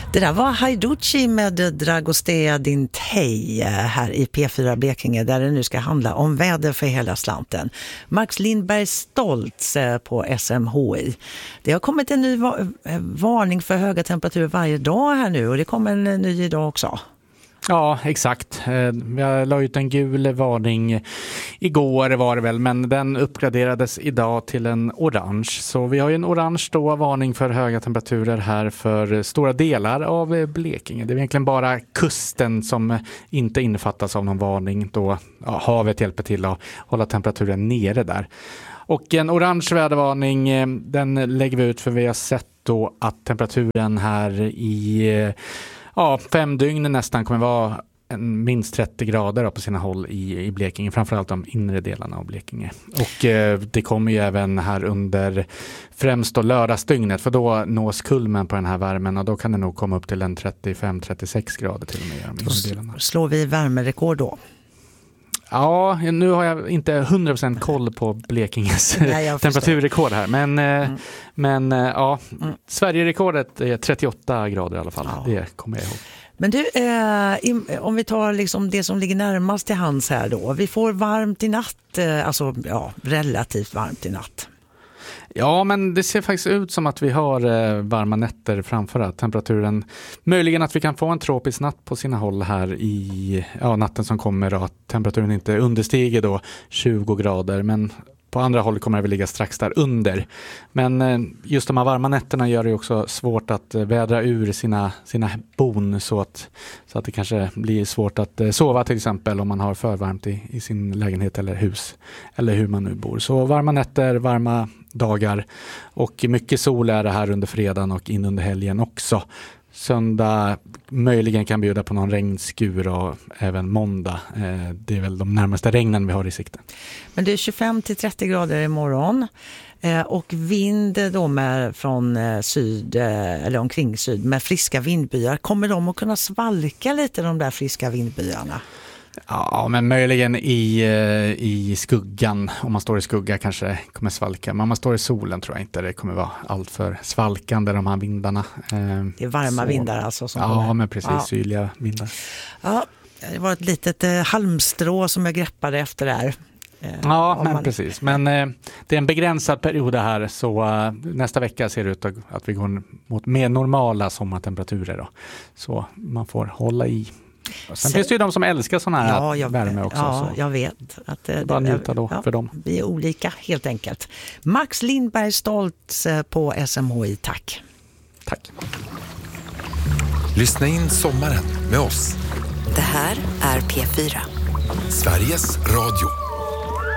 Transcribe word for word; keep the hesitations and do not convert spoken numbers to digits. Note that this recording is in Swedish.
Det där var Haiducci med Dragostea din tej här i P fyra Blekinge, där det nu ska handla om väder för hela slanten. Max Lindberg Stoltz på S M H I. Det har kommit en ny va- varning för höga temperaturer varje dag här nu, och det kommer en ny idag också. Ja, exakt. Jag la ut en gul varning igår var det väl, men den uppgraderades idag till en orange. Så vi har ju en orange då varning för höga temperaturer här för stora delar av Blekinge. Det är egentligen bara kusten som inte innefattas av någon varning, då ja, havet hjälper till att hålla temperaturen nere där. Och en orange vädervarning, den lägger vi ut för vi har sett då att temperaturen här i ja, fem dygn nästan kommer vara en minst trettio grader på sina håll i, i Blekinge, framförallt de inre delarna av Blekinge. Och eh, det kommer ju även här under främst då lördagsdygnet, för då nås kulmen på den här värmen och då kan det nog komma upp till en trettiofem till trettiosex grader till och med i de inre delarna. Då slår vi värmerekord då. Ja, nu har jag inte hundra procent koll på Blekinges Nej, temperaturrekord här. Men, mm. men ja, mm. Sverigerekordet är trettioåtta grader i alla fall. Ja. Det kommer jag ihåg. Men du, eh, om vi tar liksom det som ligger närmast till hands här då. Vi får varmt i natt, eh, alltså ja, relativt varmt i natt. Ja, men det ser faktiskt ut som att vi har eh, varma nätter framför att temperaturen. Möjligen att vi kan få en tropisk natt på sina håll här i ja, natten som kommer och att temperaturen inte understiger då tjugo grader. Men på andra håll kommer det väl ligga strax där under. Men eh, just de här varma nätterna gör det också svårt att eh, vädra ur sina, sina bon så att, så att det kanske blir svårt att eh, sova till exempel om man har för varmt i, i sin lägenhet eller hus eller hur man nu bor. Så varma nätter, varma dagar och mycket sol är det här under fredagen och in under helgen också. Söndag möjligen kan bjuda på någon regnskur och även måndag. Eh, det är väl de närmaste regnen vi har i sikte. Men det är tjugofem till trettio grader imorgon eh, och vind då med från eh, syd eh, eller omkring syd med friska vindbyar. Kommer de att kunna svalka lite de där friska vindbyarna? Ja, men möjligen i, i skuggan. Om man står i skugga kanske det kommer svalka. Men om man står i solen tror jag inte det kommer vara allt för svalkande de här vindarna. Det är varma Så. vindar alltså som Ja, kommer. men precis. Ja. Sydliga vindar. Ja, det var ett litet eh, halmstrå som jag greppade efter där. Eh, ja, men man... precis. Men eh, det är en begränsad period här så eh, nästa vecka ser det ut att vi går mot mer normala sommartemperaturer då. Så man får hålla i. Sen, Sen finns det ju de som älskar såna här ja, jag, värme också. Ja, så. jag vet. Att, det, bara njuta då ja, för dem. Vi är olika helt enkelt. Max Lindberg Stoltz på S M H I, tack. Tack. Lyssna in sommaren med oss. Det här är P fyra. Sveriges Radio.